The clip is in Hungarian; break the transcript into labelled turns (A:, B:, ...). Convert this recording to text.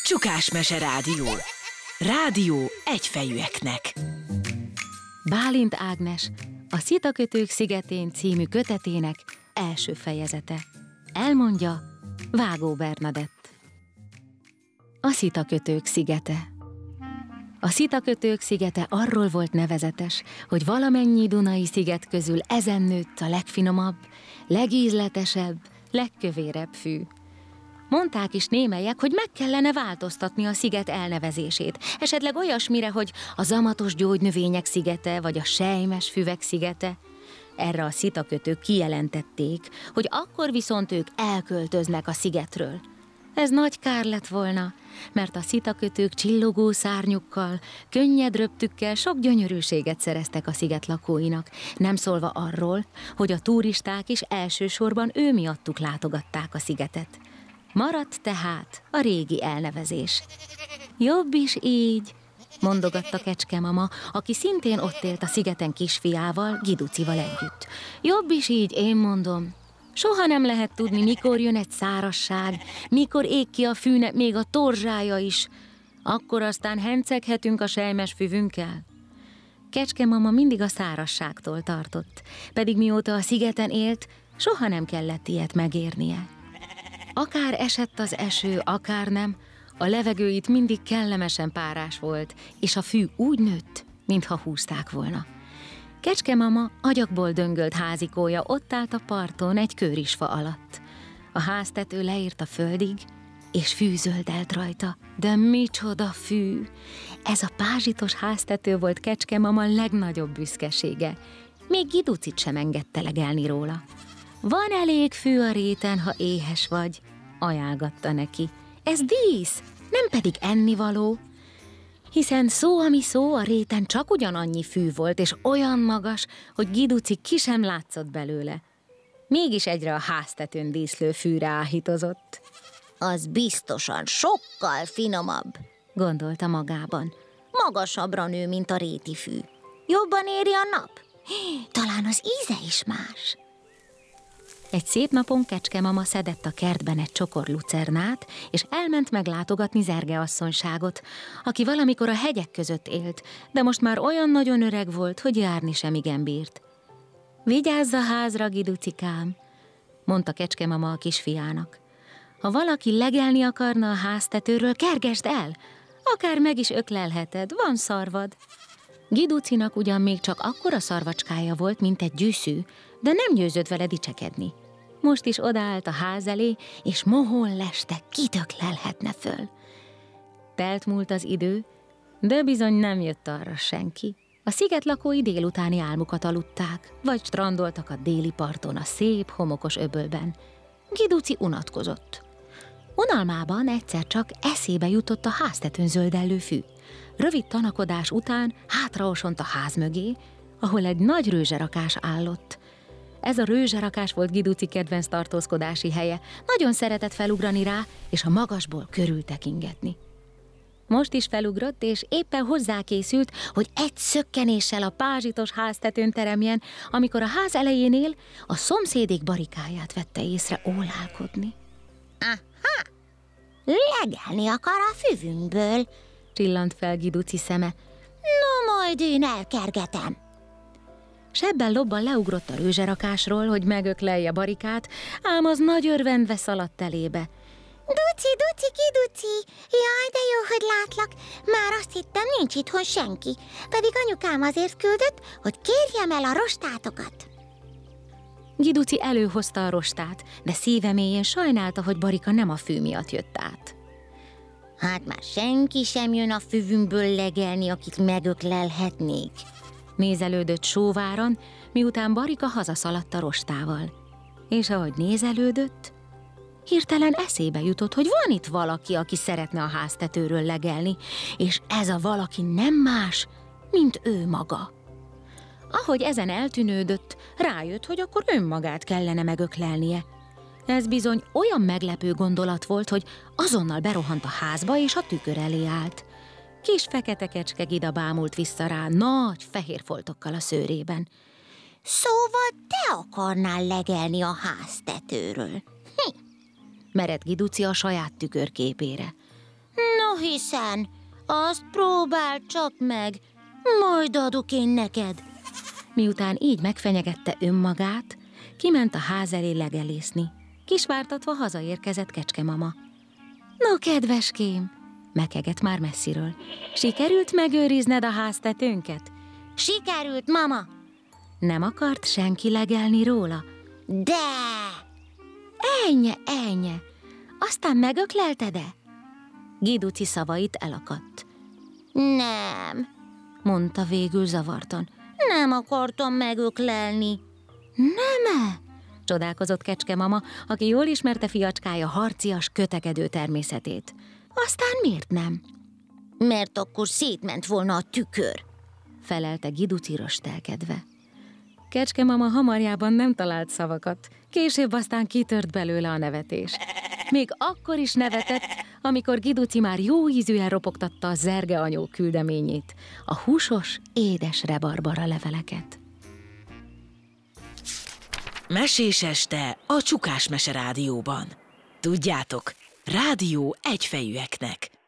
A: Csukásmese Rádió. Rádió egyfejűeknek.
B: Bálint Ágnes, a Szitakötők szigetén című kötetének első fejezete. Elmondja Vágó Bernadett. A Szitakötők szigete. A Szitakötők szigete arról volt nevezetes, hogy valamennyi dunai sziget közül ezen nőtt a legfinomabb, legízletesebb, legkövérebb fű. Mondták is némelyek, hogy meg kellene változtatni a sziget elnevezését, esetleg olyasmire, hogy a zamatos gyógynövények szigete, vagy a selymes füvek szigete. Erre a szitakötők kijelentették, hogy akkor viszont ők elköltöznek a szigetről. Ez nagy kár lett volna, mert a szitakötők csillogó szárnyukkal, könnyed röptükkel sok gyönyörűséget szereztek a sziget lakóinak, nem szólva arról, hogy a turisták is elsősorban ő miattuk látogatták a szigetet. Maradt tehát a régi elnevezés. Jobb is így, mondogatta Kecskemama, aki szintén ott élt a szigeten kisfiával, Giducival együtt. Jobb is így, én mondom. Soha nem lehet tudni, mikor jön egy szárazság, mikor ég ki a fűnek még a torzsája is. Akkor aztán henceghetünk a selymes füvünkkel. Kecskemama mindig a szárazságtól tartott, pedig mióta a szigeten élt, soha nem kellett ilyet megérnie. Akár esett az eső, akár nem, a levegő itt mindig kellemesen párás volt, és a fű úgy nőtt, mintha húzták volna. Kecskemama agyagból döngölt házikója ott állt a parton egy kőrisfa alatt. A háztető leért a földig, és fű zöldelt rajta. De micsoda fű! Ez a pázsitos háztető volt Kecskemama legnagyobb büszkesége. Még Giducit sem engedte legelni róla. Van elég fű a réten, ha éhes vagy, ajánlgatta neki. Ez dísz, nem pedig ennivaló. Hiszen szó, ami szó, a réten csak ugyanannyi fű volt, és olyan magas, hogy Giduci ki sem látszott belőle. Mégis egyre a háztetőn díszlő fűre áhítozott.
C: Az biztosan sokkal finomabb, gondolta magában. Magasabbra nő, mint a réti fű. Jobban éri a nap. Talán az íze is más.
B: Egy szép napon Kecskemama szedett a kertben egy csokor lucernát, és elment meglátogatni Zerge asszonyságot, aki valamikor a hegyek között élt, de most már olyan nagyon öreg volt, hogy járni sem igen bírt. Vigyázz a házra, Giducikám, mondta Kecskemama a kisfiának. Ha valaki legelni akarna a háztetőről, kergesd el, akár meg is öklelheted, van szarvad. Giducinak ugyan még csak akkora szarvacskája volt, mint egy gyűszű, de nem győzött vele dicsekedni. Most is odaállt a ház elé, és mohón leste kitöklelhetne föl. Telt múlt az idő, de bizony nem jött arra senki. A sziget lakói délutáni álmukat aludták, vagy strandoltak a déli parton a szép, homokos öbölben. Giduci unatkozott. Unalmában egyszer csak eszébe jutott a háztetőn zöldellő fű. Rövid tanakodás után hátraosont a ház mögé, ahol egy nagy rőzserakás állott. Ez a rőzserakás volt Giduci kedvenc tartózkodási helye. Nagyon szeretett felugrani rá, és a magasból körültekingetni. Most is felugrott, és éppen hozzákészült, hogy egy szökkenéssel a pázsitos háztetőn teremjen, amikor a ház elejénél a szomszédék barikáját vette észre ólálkodni.
C: Aha! Legelni akar a füvünkből,
B: csillant fel Giduci szeme.
C: No, majd én elkergetem.
B: Sebben lobban leugrott a rőzserakásról, hogy megöklelje barikát, ám az nagy örvendve szaladt elébe.
C: Duci, Giduci, jaj, de jó, hogy látlak. Már azt hittem, nincs itthon senki, pedig anyukám azért küldött, hogy kérjem el a rostátokat.
B: Giduci előhozta a rostát, de szíve mélyén sajnálta, hogy barika nem a fű miatt jött át.
C: Hát már senki sem jön a füvünkből legelni, akit megöklelhetnék.
B: Nézelődött sóváron, miután barika hazaszaladt a rostával. És ahogy nézelődött, hirtelen eszébe jutott, hogy van itt valaki, aki szeretne a háztetőről legelni, és ez a valaki nem más, mint ő maga. Ahogy ezen eltűnődött, rájött, hogy akkor önmagát kellene megöklelnie. Ez bizony olyan meglepő gondolat volt, hogy azonnal berohant a házba, és a tükör elé állt. Kis fekete kecske Gida bámult vissza rá, nagy fehér foltokkal a szőrében.
C: Szóval te akarnál legelni a háztetőről?
B: Merett Giduci a saját tükörképére.
C: No, hiszen. Azt próbáld csak meg, majd adok én neked.
B: Miután így megfenyegette önmagát, kiment a ház elé legelészni. Kisvártatva hazaérkezett kecskemama. No, kedveském, mekegett már messziről. Sikerült megőrizned a háztetőnket?
C: Sikerült, mama.
B: Nem akart senki legelni róla?
C: De!
B: Ennye. Aztán megöklelted-e? Giduci szavait elakadt.
C: Nem,
B: Mondta végül zavartan.
C: nem akartam megöklelni.
B: Nem-e? Csodálkozott kecskemama, aki jól ismerte fiacskája harcias, kötekedő természetét. Aztán miért nem?
C: Mert akkor szétment volna a tükör.
B: Felelte Giduci röstelkedve. Kecskemama hamarjában nem talált szavakat, később aztán kitört belőle a nevetés. Még akkor is nevetett, amikor Giduci már jó ízűen ropogtatta a Zerge anyó küldeményét, a húsos, édes rebarbara leveleket.
A: Mesés este a Csukás Mese Rádióban. Tudjátok, rádió egyfejűeknek.